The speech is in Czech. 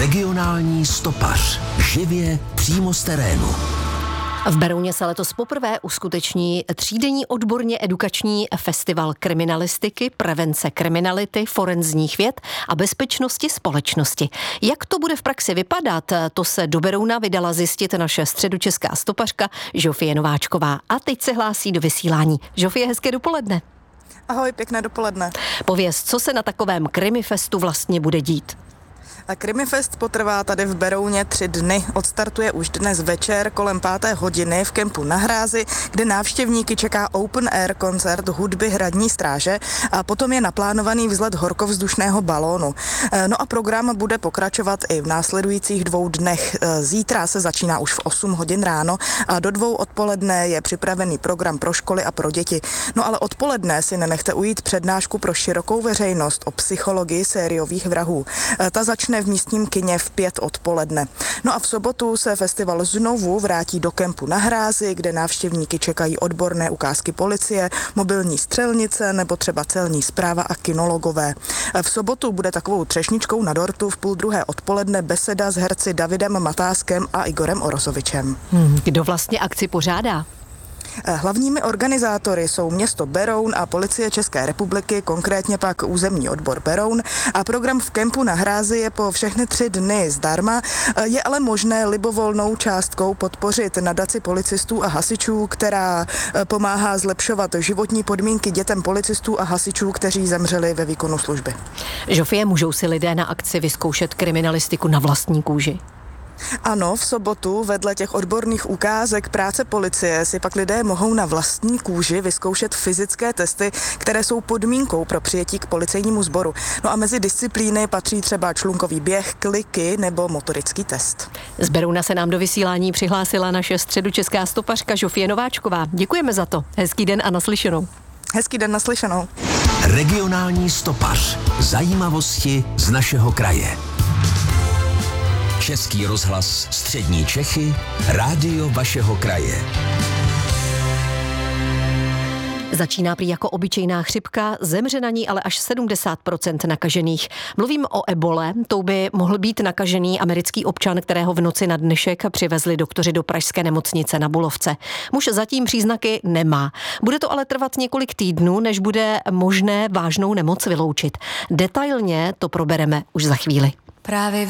Regionální stopař. Živě přímo z terénu. V Berouně se letos poprvé uskuteční třídenní odborně edukační festival kriminalistiky, prevence kriminality, forenzních věd a bezpečnosti společnosti. Jak to bude v praxi vypadat, to se do Berouna vydala zjistit naše středočeská stopařka Žofie Nováčková. A teď se hlásí do vysílání. Žofie, hezké dopoledne. Ahoj, pěkné dopoledne. Pověz, co se na takovém krimifestu vlastně bude dít? Krimifest potrvá tady v Berouně 3 dny. Odstartuje už dnes večer kolem 5. hodiny v kempu Na Hrázi, kde návštěvníky čeká open air koncert hudby Hradní stráže a potom je naplánovaný vzlet horkovzdušného balónu. No a program bude pokračovat i v následujících 2 dnech. Zítra se začíná už v 8 hodin ráno a do 2 odpoledne je připravený program pro školy a pro děti. No ale odpoledne si nenechte ujít přednášku pro širokou veřejnost o psychologii sériových vrahů. Ta začne v místním kině v 5 odpoledne. No a v sobotu se festival znovu vrátí do kempu Na Hrázi, kde návštěvníky čekají odborné ukázky policie, mobilní střelnice nebo třeba celní správa a kinologové. V sobotu bude takovou třešničkou na dortu v 12:30 odpoledne beseda s herci Davidem Matáskem a Igorem Orozovičem. Kdo vlastně akci pořádá? Hlavními organizátory jsou město Beroun a Policie České republiky, konkrétně pak územní odbor Beroun. A program v kempu Na Hrázi je po všechny 3 dny zdarma. Je ale možné libovolnou částkou podpořit nadaci policistů a hasičů, která pomáhá zlepšovat životní podmínky dětem policistů a hasičů, kteří zemřeli ve výkonu služby. Žofie, můžou si lidé na akci vyzkoušet kriminalistiku na vlastní kůži? Ano, v sobotu vedle těch odborných ukázek práce policie si pak lidé mohou na vlastní kůži vyzkoušet fyzické testy, které jsou podmínkou pro přijetí k policejnímu sboru. No a mezi disciplíny patří třeba člunkový běh, kliky nebo motorický test. Z Berouna se nám do vysílání přihlásila naše středočeská stopařka Žofie Nováčková. Děkujeme za to. Hezký den a naslyšenou. Hezký den, naslyšenou. Regionální stopař. Zajímavosti z našeho kraje. Český rozhlas Střední Čechy, rádio vašeho kraje. Začíná prý jako obyčejná chřipka, zemře na ní ale až 70% nakažených. Mluvím o ebole, tou by mohl být nakažený americký občan, kterého v noci na dnešek přivezli doktoři do pražské nemocnice na Bulovce. Muž zatím příznaky nemá. Bude to ale trvat několik týdnů, než bude možné vážnou nemoc vyloučit. Detailně to probereme už za chvíli. Právě